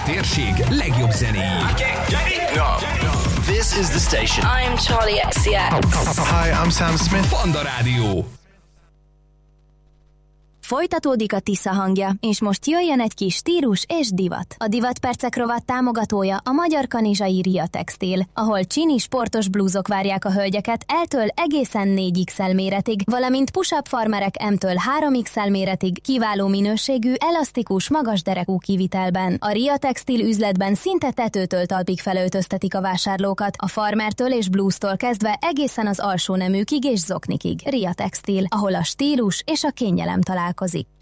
térség legjobb zenéi. This is the station. I'm Charlie XCX. Hi, I'm Sam Smith. Panda Rádió. Folytatódik a Tisza hangja, és most jöjjön egy kis stílus és divat. A Divatpercek rovat támogatója a magyar kanizsai Ria Textil, ahol csini sportos blúzok várják a hölgyeket L-től egészen 4XL méretig, valamint push-up farmerek M-től 3XL méretig kiváló minőségű, elasztikus, magas derekú kivitelben. A Ria Textil üzletben szinte tetőtől talpig felöltöztetik a vásárlókat, a farmertől és blúztól kezdve egészen az alsó neműkig és zoknikig. Ria Textil, ahol a stílus és a kényelem találkozik.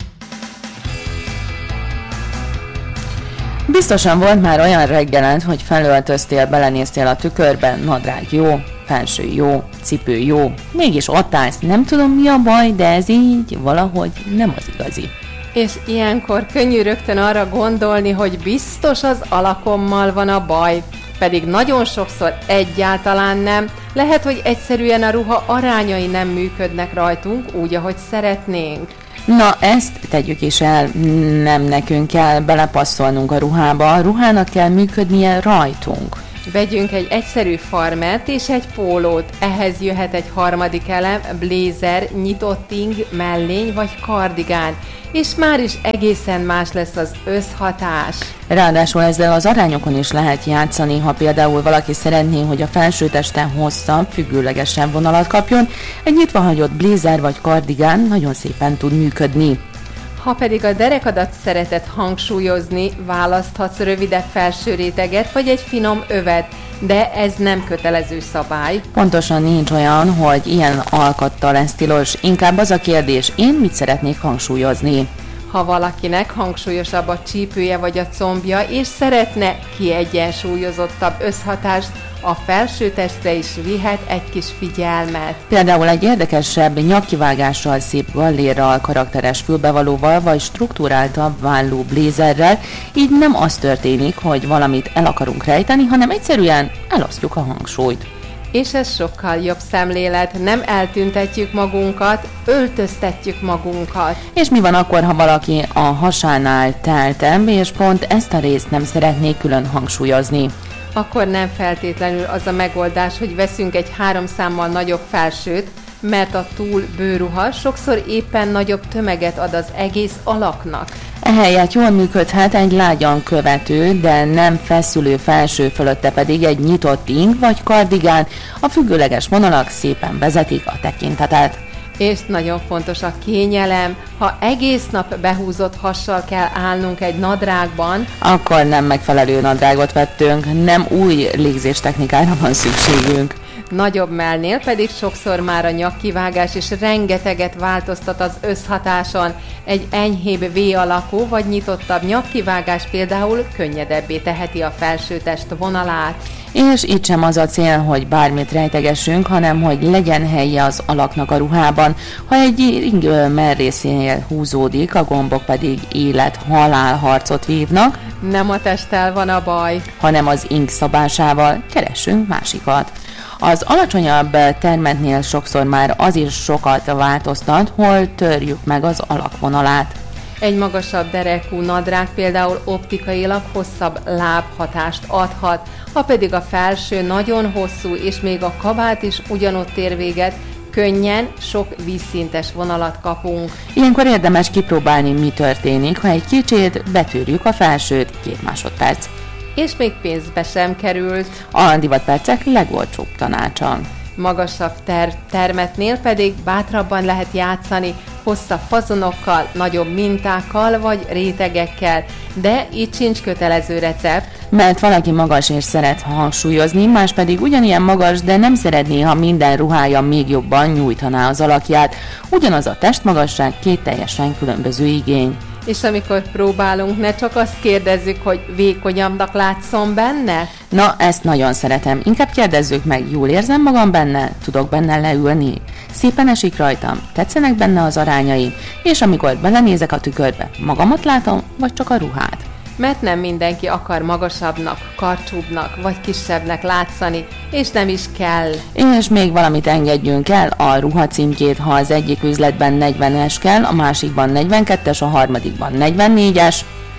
Biztosan volt már olyan reggeled, hogy felöltöztél, belenéztél a tükörben, nadrág jó, felső jó, cipő jó, mégis ott állsz, nem tudom mi a baj, de ez így valahogy nem az igazi. És ilyenkor könnyű rögtön arra gondolni, hogy biztos az alakommal van a baj, pedig nagyon sokszor egyáltalán nem. Lehet, hogy egyszerűen a ruha arányai nem működnek rajtunk úgy, ahogy szeretnénk. Na, ezt tegyük is el, nem nekünk kell belepasszolnunk a ruhába, a ruhának kell működnie rajtunk. Vegyünk egy egyszerű farmert és egy pólót, ehhez jöhet egy harmadik elem, blézer, nyitott ing, mellény vagy kardigán, és már is egészen más lesz az összhatás. Ráadásul ezzel az arányokon is lehet játszani, ha például valaki szeretné, hogy a felsőtesten hosszabb, függőlegesebb vonalat kapjon, egy nyitva hagyott blézer vagy kardigán nagyon szépen tud működni. Ha pedig a derekadat szereted hangsúlyozni, választhatsz rövidebb felső réteget vagy egy finom övet, de ez nem kötelező szabály. Pontosan nincs olyan, hogy ilyen alkattal lesz tilos, inkább az a kérdés, én mit szeretnék hangsúlyozni. Ha valakinek hangsúlyosabb a csípője vagy a combja, és szeretne kiegyensúlyozottabb összhatást, a felsőtestre is vihet egy kis figyelmet. Például egy érdekesebb nyakkivágással, szép gallérral, karakteres fülbevalóval vagy struktúráltabb vállú blézerrel, így nem az történik, hogy valamit el akarunk rejteni, hanem egyszerűen elosztjuk a hangsúlyt. És ez sokkal jobb szemlélet, nem eltüntetjük magunkat, öltöztetjük magunkat. És mi van akkor, ha valaki a hasánál teltebb, és pont ezt a részt nem szeretné külön hangsúlyozni? Akkor nem feltétlenül az a megoldás, hogy veszünk egy 3 számmal nagyobb felsőt, mert a túl bőruha sokszor éppen nagyobb tömeget ad az egész alaknak. Ehelyett jól működhet egy lágyan követő, de nem feszülő felső, fölötte pedig egy nyitott ing vagy kardigán, a függőleges vonalak szépen vezetik a tekintetet. És nagyon fontos a kényelem, ha egész nap behúzott hassal kell állnunk egy nadrágban, akkor nem megfelelő nadrágot vettünk, nem új légzéstechnikára van szükségünk. Nagyobb mellnél pedig sokszor már a nyakkivágás is rengeteget változtat az összhatáson. Egy enyhébb V-alakú vagy nyitottabb nyakkivágás például könnyedebbé teheti a felsőtest vonalát. És itt sem az a cél, hogy bármit rejtegessünk, hanem hogy legyen helye az alaknak a ruhában. Ha egy ing merrészénél húzódik, a gombok pedig élet-halál harcot vívnak, nem a testtel van a baj, hanem az ing szabásával, keressünk másikat. Az alacsonyabb termetnél sokszor már az is sokat változtat, hol törjük meg az alakvonalát. Egy magasabb derekú nadrág például optikailag hosszabb lábhatást adhat, ha pedig a felső nagyon hosszú és még a kabát is ugyanott ér véget, könnyen sok vízszintes vonalat kapunk. Ilyenkor érdemes kipróbálni, mi történik, ha egy kicsit betűrjük a felsőt, 2 másodperc. És még pénzbe sem került. A Divatpercek legolcsóbb tanácsa. Magasabb termetnél pedig bátrabban lehet játszani, hosszabb fazonokkal, nagyobb mintákkal vagy rétegekkel, de itt sincs kötelező recept. Mert valaki magas és szeret hangsúlyozni, más pedig ugyanilyen magas, de nem szeretné, ha minden ruhája még jobban nyújtaná az alakját. Ugyanaz a testmagasság, 2 teljesen különböző igény. És amikor próbálunk, ne csak azt kérdezzük, hogy vékonyabbnak látszom benne? Na, ezt nagyon szeretem. Inkább kérdezzük meg, jól érzem magam benne? Tudok benne leülni? Szépen esik rajtam? Tetszenek benne az arányai? És amikor belenézek a tükörbe, magamat látom, vagy csak a ruhát? Mert nem mindenki akar magasabbnak, karcsúbbnak vagy kisebbnek látszani, és nem is kell. És még valamit engedjünk el, a ruha címkét, ha az egyik üzletben 40-es kell, a másikban 42-es, a harmadikban 44-es.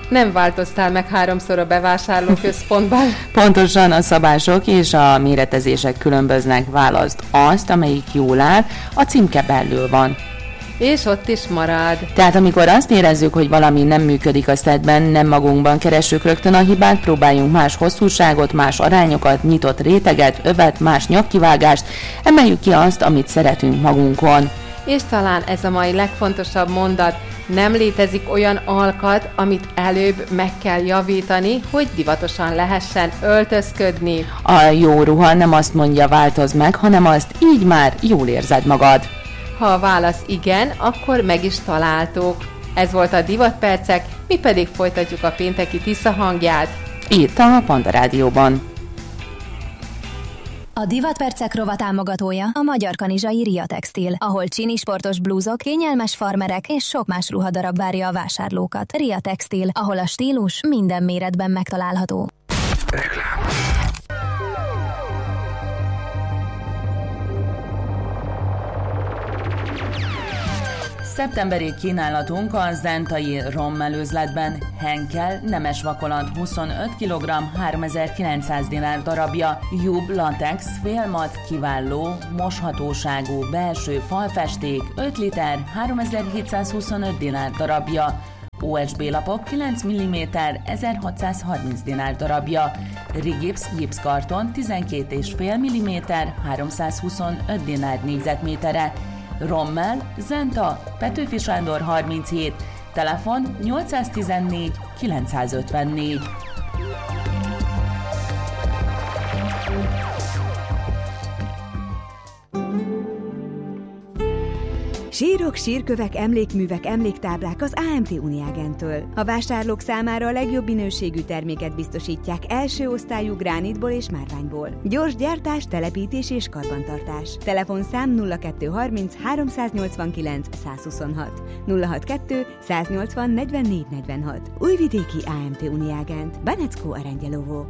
Nem változtál meg 3-szor a bevásárlóközpontban. Pontosan, a szabások és a méretezések különböznek, válaszd azt, amelyik jól áll, a címke belül van. És ott is marad. Tehát amikor azt érezzük, hogy valami nem működik a szedben, nem magunkban keressük rögtön a hibát, próbáljunk más hosszúságot, más arányokat, nyitott réteget, övet, más nyakkivágást, emeljük ki azt, amit szeretünk magunkon. És talán ez a mai legfontosabb mondat, nem létezik olyan alkat, amit előbb meg kell javítani, hogy divatosan lehessen öltözködni. A jó ruha nem azt mondja, változz meg, hanem azt, így már jól érzed magad. Ha a válasz igen, akkor meg is találtuk. Ez volt a Divatpercek, mi pedig folytatjuk a pénteki Tisza hangját. Itt a Panda Rádióban. A Divatpercek rovat támogatója a Magyar Kanizsai Ria Textil, ahol csini sportos blúzok, kényelmes farmerek és sok más ruhadarab várja a vásárlókat. Ria Textil, ahol a stílus minden méretben megtalálható. Reklám. Szeptemberi kínálatunk a zentai rommelőzletben. Henkel nemes vakolant 25 kg 3900 dinár darabja, Jub latex félmat kiváló moshatóságú belső falfesték 5 liter 3725 dinár darabja, OSB lapok 9 mm 1630 dinár darabja, Rigips gipszkarton 12,5 mm 325 dinár négyzetmétere, Rommel, Zenta, Petőfi Sándor 37, telefon 814 954. Sírok, sírkövek, emlékművek, emléktáblák az AMT Uniágentől. A vásárlók számára a legjobb minőségű terméket biztosítják első osztályú gránitból és márványból. Gyors gyártás, telepítés és karbantartás. Telefonszám 0230 389 126 062 180 44 46. Újvidéki AMT Uniágent. Benecko Arangyelovo.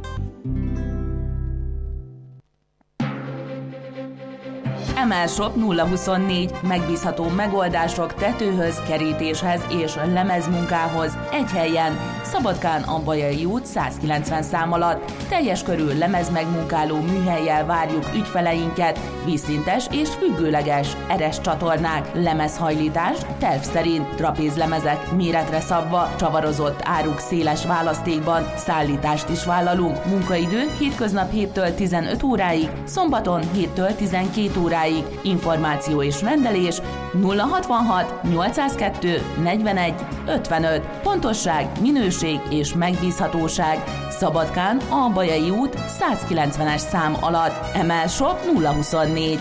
ML Shop 024. Megbízható megoldások tetőhöz, kerítéshez és lemezmunkához. Egy helyen, Szabadkán Ambajai út 190 szám alatt. Teljes körű lemezmegmunkáló műhellyel várjuk ügyfeleinket. Vízszintes és függőleges, eres csatornák, lemezhajlítás, terv szerint, trapézlemezek méretre szabva, csavarozott áruk széles választékban, szállítást is vállalunk. Munkaidő hétköznap 7-től 15 óráig, szombaton 7-től 12 óráig. Információ és rendelés 066 802 41 55. Pontosság, minőség és megbízhatóság. Szabadkán a Bajai út 190-es szám alatt. ML Shop 024.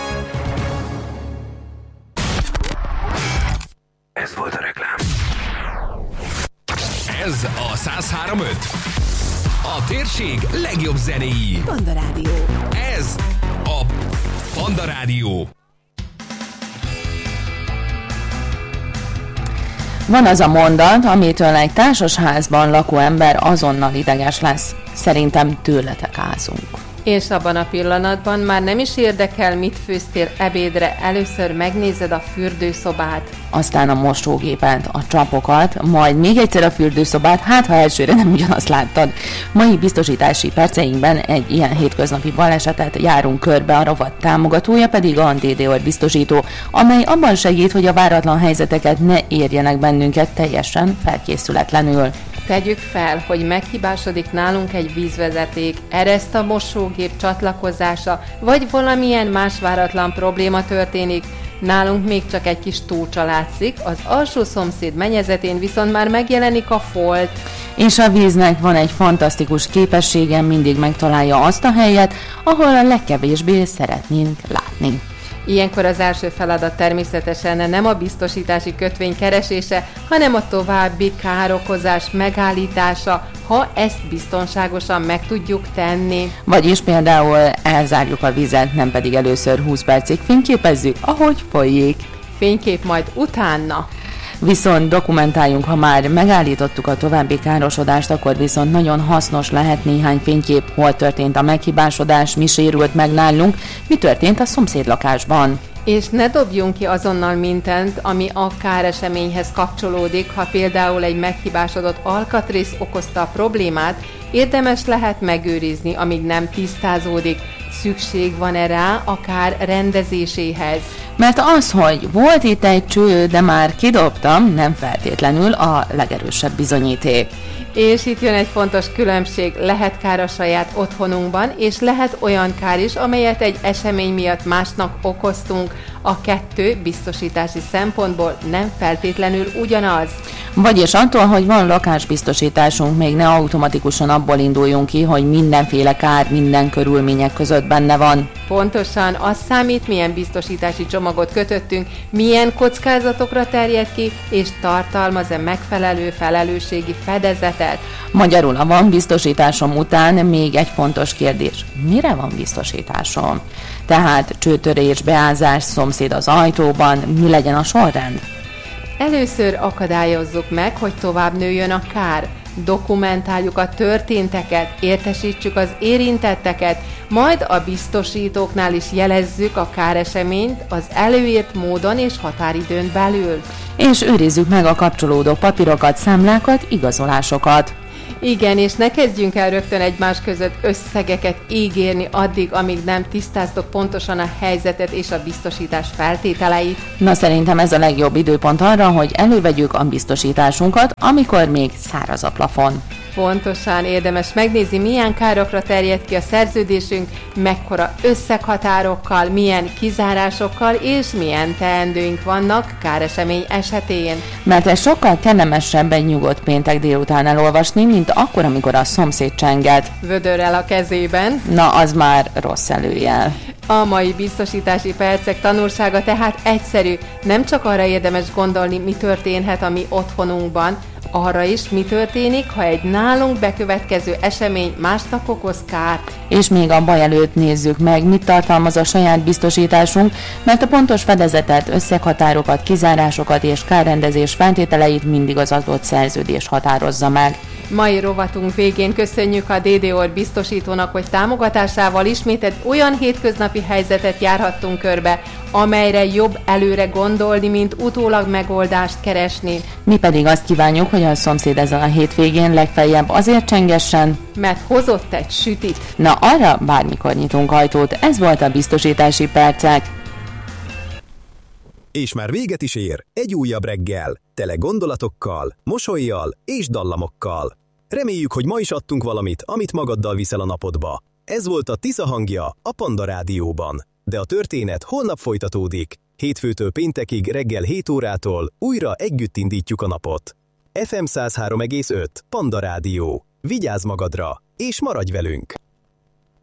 Ez volt a reklám. Ez a 103.5. A térség legjobb zenéi. Panda Rádió. Ez a Panda Rádió. Van az a mondat, amitől egy társasházban lakó ember azonnal ideges lesz. Szerintem tőletek ázunk. És abban a pillanatban már nem is érdekel, mit főztél ebédre, először megnézed a fürdőszobát. Aztán a mosógépet, a csapokat, majd még egyszer a fürdőszobát, hát ha elsőre nem ugyanazt láttad. Mai biztosítási perceinkben egy ilyen hétköznapi balesetet járunk körbe, a rovat támogatója pedig a DDOR biztosító, amely abban segít, hogy a váratlan helyzeteket ne érjenek bennünket teljesen felkészületlenül. Tegyük fel, hogy meghibásodik nálunk egy vízvezeték, ereszt a mosógép csatlakozása, vagy valamilyen más váratlan probléma történik. Nálunk még csak egy kis túlcsa látszik, az alsó szomszéd mennyezetén viszont már megjelenik a folt. És a víznek van egy fantasztikus képessége, mindig megtalálja azt a helyet, ahol a legkevésbé szeretnénk látni. Ilyenkor az első feladat természetesen nem a biztosítási kötvény keresése, hanem a további károkozás megállítása, ha ezt biztonságosan meg tudjuk tenni. Vagyis például elzárjuk a vizet, nem pedig először 20 percig fényképezzük, ahogy folyik. Fénykép majd utána. Viszont dokumentáljunk, ha már megállítottuk a további károsodást, akkor viszont nagyon hasznos lehet néhány fénykép, hol történt a meghibásodás, mi sérült meg nálunk, mi történt a szomszédlakásban. És ne dobjunk ki azonnal mindent, ami a káreseményhez kapcsolódik, ha például egy meghibásodott alkatrész okozta a problémát, érdemes lehet megőrizni, amíg nem tisztázódik, szükség van-e rá a kár rendezéséhez. Mert az, hogy volt itt egy cső, de már kidobtam, nem feltétlenül a legerősebb bizonyíték. És itt jön egy fontos különbség, lehet kár a saját otthonunkban, és lehet olyan kár is, amelyet egy esemény miatt másnak okoztunk. A kettő biztosítási szempontból nem feltétlenül ugyanaz. Vagyis attól, hogy van lakásbiztosításunk, még ne automatikusan abból induljunk ki, hogy mindenféle kár minden körülmények között benne van. Pontosan az számít, milyen biztosítási csomagot kötöttünk, milyen kockázatokra terjed ki, és tartalmaz-e megfelelő felelősségi fedezetet. Magyarul a van biztosításom után még egy fontos kérdés. Mire van biztosításom? Tehát csőtörés, beázás, szomszéd az ajtóban, mi legyen a sorrend? Először akadályozzuk meg, hogy tovább nőjön a kár. Dokumentáljuk a történteket, értesítsük az érintetteket, majd a biztosítóknál is jelezzük a káreseményt az előírt módon és határidőn belül. És őrizzük meg a kapcsolódó papírokat, számlákat, igazolásokat. Igen, és ne kezdjünk el rögtön egymás között összegeket ígérni addig, amíg nem tisztáztok pontosan a helyzetet és a biztosítás feltételeit. Na, szerintem ez a legjobb időpont arra, hogy elővegyük a biztosításunkat, amikor még száraz a plafon. Pontosan, érdemes megnézni, milyen károkra terjed ki a szerződésünk, mekkora összeghatárokkal, milyen kizárásokkal és milyen teendőink vannak káresemény esetén. Mert ez sokkal kellemesebb egy nyugodt péntek délután elolvasni, mint akkor, amikor a szomszéd csenget. Vödörrel a kezében. Na, az már rossz előjel. A mai biztosítási percek tanulsága tehát egyszerű, nem csak arra érdemes gondolni, mi történhet a mi otthonunkban, arra is, mi történik, ha egy nálunk bekövetkező esemény másnak okoz kárt. És még a baj előtt nézzük meg, mit tartalmaz a saját biztosításunk, mert a pontos fedezetet, összeghatárokat, kizárásokat és kárrendezés feltételeit mindig az adott szerződés határozza meg. Mai rovatunk végén köszönjük a DD-OR biztosítónak, hogy támogatásával ismét egy olyan hétköznapi helyzetet járhattunk körbe, amelyre jobb előre gondolni, mint utólag megoldást keresni. Mi pedig azt kívánjuk, hogy a szomszéd ezen a hétvégén legfeljebb azért csengessen, mert hozott egy sütit. Na, arra bármikor nyitunk ajtót. Ez volt a biztosítási percek. És már véget is ér egy újabb reggel, tele gondolatokkal, mosollyal és dallamokkal. Reméljük, hogy ma is adtunk valamit, amit magaddal viszel a napodba. Ez volt a Tisza hangja a Panda Rádióban. De a történet holnap folytatódik. Hétfőtől péntekig reggel 7 órától újra együtt indítjuk a napot. FM 103,5 Panda Rádió. Vigyázz magadra, és maradj velünk!